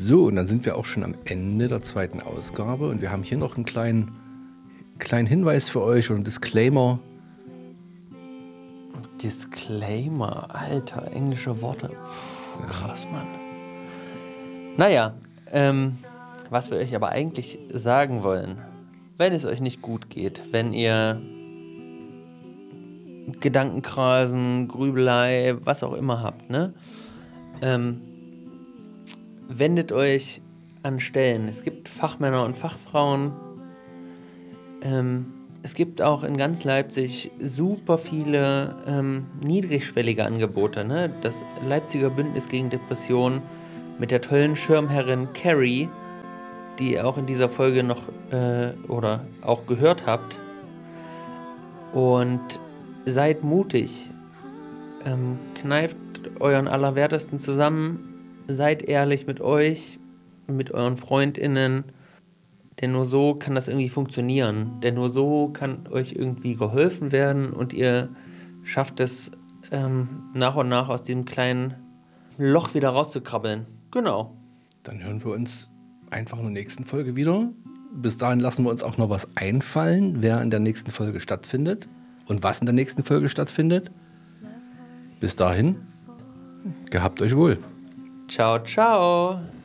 So, und dann sind wir auch schon am Ende der 2. Ausgabe und wir haben hier noch einen kleinen Hinweis für euch und einen Disclaimer. Disclaimer, Alter, englische Worte. Krass, Mann. Naja, was wir euch aber eigentlich sagen wollen, wenn es euch nicht gut geht, wenn ihr Gedankenkrasen, Grübelei, was auch immer habt, ne? Wendet euch an Stellen. Es gibt Fachmänner und Fachfrauen. Es gibt auch in ganz Leipzig super viele niedrigschwellige Angebote. Ne? Das Leipziger Bündnis gegen Depressionen mit der tollen Schirmherrin Carrie, die ihr auch in dieser Folge noch oder auch gehört habt. Und seid mutig. Kneift euren Allerwertesten zusammen. Seid ehrlich mit euch, mit euren FreundInnen. Denn nur so kann das irgendwie funktionieren. Denn nur so kann euch irgendwie geholfen werden und ihr schafft es nach und nach aus diesem kleinen Loch wieder rauszukrabbeln. Genau. Dann hören wir uns einfach in der nächsten Folge wieder. Bis dahin lassen wir uns auch noch was einfallen, wer in der nächsten Folge stattfindet und was in der nächsten Folge stattfindet. Bis dahin, gehabt euch wohl. Ciao, ciao.